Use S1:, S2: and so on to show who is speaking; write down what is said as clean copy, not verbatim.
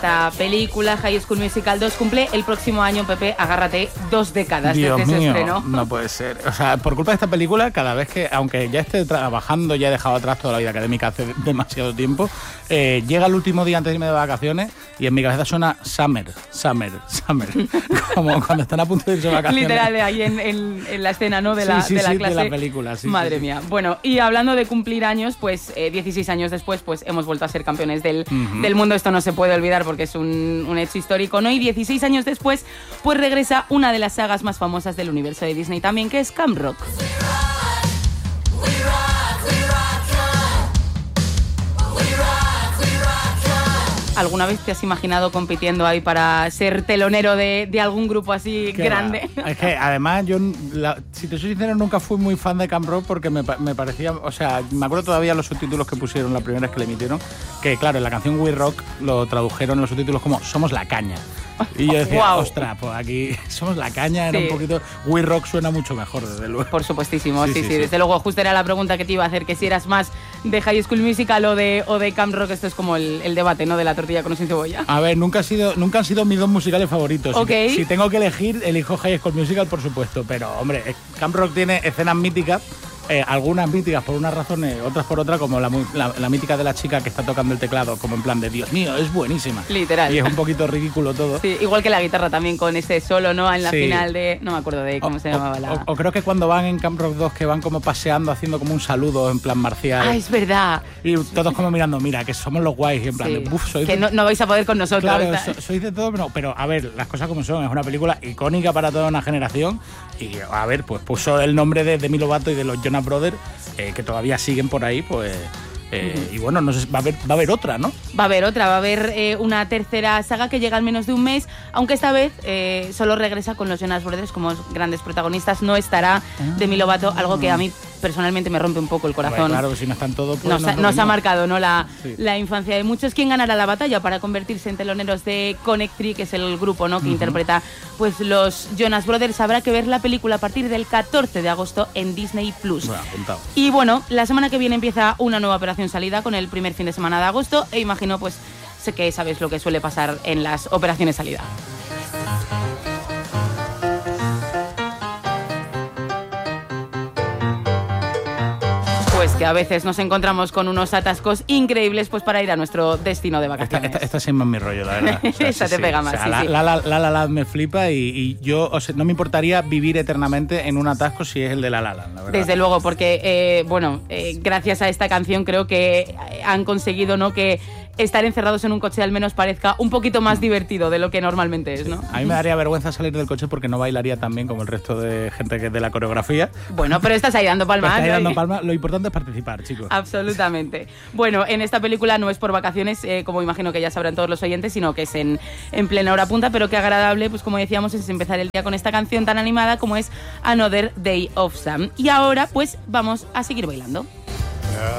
S1: Esta película, High School Musical 2, cumple el próximo año, Pepe, agárrate, 2 décadas
S2: Dios
S1: desde
S2: mío,
S1: ese estreno.
S2: No puede ser. O sea, por culpa de esta película, cada vez que, aunque ya esté trabajando, ya he dejado atrás toda la vida académica hace demasiado tiempo, llega el último día antes de irme de vacaciones y en mi cabeza suena Summer. Como cuando están a punto de irse de vacaciones.
S1: Literal, ahí en la escena, ¿no? De la clase.
S2: de la película. Sí,
S1: Madre mía. Bueno, y hablando de cumplir años, pues 16 años después, pues hemos vuelto a ser campeones del mundo. Esto no se puede olvidar porque es un hecho histórico, ¿no? Y 16 años después, pues regresa una de las sagas más famosas del universo de Disney también, que es Camp Rock. ¿Alguna vez te has imaginado compitiendo ahí para ser telonero de algún grupo así grande?
S2: Es que además yo, si te soy sincero, nunca fui muy fan de Camp Rock porque me parecía, o sea, me acuerdo todavía los subtítulos que pusieron la primera vez que le emitieron, que claro, en la canción We Rock lo tradujeron en los subtítulos como Somos la caña. Y yo decía, ostras, pues aquí Somos la caña, era un poquito... We Rock suena mucho mejor, desde luego.
S1: Por supuestísimo, sí. Desde luego, justo era la pregunta que te iba a hacer, que si eras más de High School Musical o de Camp Rock. Esto es como el debate, ¿no? De la tortilla con o sin cebolla.
S2: A ver, nunca han sido mis dos musicales favoritos.
S1: Okay.
S2: Si tengo que elegir, elijo High School Musical, por supuesto. Pero, hombre, Camp Rock tiene escenas míticas. Algunas míticas por unas razones, otras por otra, como la mítica de la chica que está tocando el teclado, como en plan de Dios mío, es buenísima.
S1: Literal.
S2: Y es un poquito ridículo todo.
S1: Sí, igual que la guitarra también con ese solo, ¿no? En la final de... No me acuerdo de cómo se llamaba la...
S2: O creo que cuando van en Camp Rock 2, que van como paseando, haciendo como un saludo en plan marcial.
S1: Ah, es verdad.
S2: Y todos como mirando, mira, que somos los guays. Y en plan de, sois
S1: que no vais a poder con nosotros.
S2: Claro, sois de todo, pero a ver, las cosas como son. Es una película icónica para toda una generación. Y a ver, pues puso el nombre de Demi Lovato y de los Jonas Brothers, que todavía siguen por ahí, pues... Y bueno, no sé, va a haber otra, ¿no?
S1: Va a haber una tercera saga que llega en menos de un mes, aunque esta vez solo regresa con los Jonas Brothers como grandes protagonistas. No estará Demi Lovato, algo que a mí personalmente me rompe un poco el corazón.
S2: Bueno, claro, si no están todos... Pues
S1: nos ha marcado, ¿no? La infancia de muchos. ¿Quién ganará la batalla para convertirse en teloneros de Connect 3, que es el grupo, ¿no? Que interpreta pues los Jonas Brothers? Habrá que ver la película a partir del 14 de agosto en Disney+.
S2: Bueno, apuntado.
S1: Y bueno, la semana que viene empieza una nueva operación salida con el primer fin de semana de agosto, e imagino, pues, sé que sabes lo que suele pasar en las operaciones salida. Pues que a veces nos encontramos con unos atascos increíbles pues para ir a nuestro destino de vacaciones.
S2: Esta sí es más mi rollo, la verdad. O sea,
S1: esa te pega más,
S2: o sea,
S1: sí.
S2: La me flipa y yo, o sea, no me importaría vivir eternamente en un atasco si es el de La Land, la verdad.
S1: Desde luego, porque, gracias a esta canción creo que han conseguido, ¿no?, que estar encerrados en un coche al menos parezca un poquito más divertido de lo que normalmente es, ¿no?
S2: A mí me daría vergüenza salir del coche porque no bailaría tan bien como el resto de gente que es de la coreografía.
S1: Bueno, pero estás ahí dando palmas.
S2: Estás ahí dando palmas. Lo importante es participar, chicos.
S1: Absolutamente. Bueno, en esta película no es por vacaciones, como imagino que ya sabrán todos los oyentes, sino que es en plena hora punta, pero qué agradable, pues como decíamos, es empezar el día con esta canción tan animada como es Another Day of Sun. Y ahora, pues, vamos a seguir bailando.